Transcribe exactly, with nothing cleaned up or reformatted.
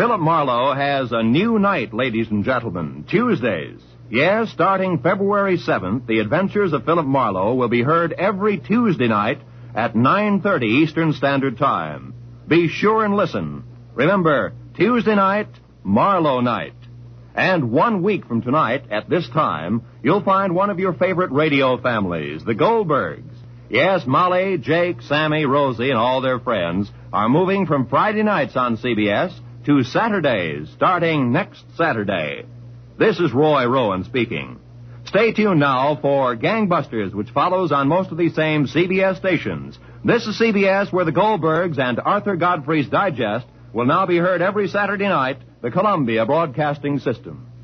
Philip Marlowe has a new night, ladies and gentlemen, Tuesdays. Yes, starting February seventh, the adventures of Philip Marlowe will be heard every Tuesday night at nine thirty Eastern Standard Time. Be sure and listen. Remember, Tuesday night, Marlowe night. And one week from tonight, at this time, you'll find one of your favorite radio families, the Goldbergs. Yes, Molly, Jake, Sammy, Rosie, and all their friends are moving from Friday nights on C B S to Saturdays, starting next Saturday. This is Roy Rowan speaking. Stay tuned now for Gangbusters, which follows on most of these same C B S stations. This is C B S, where the Goldbergs and Arthur Godfrey's Digest will now be heard every Saturday night, the Columbia Broadcasting System.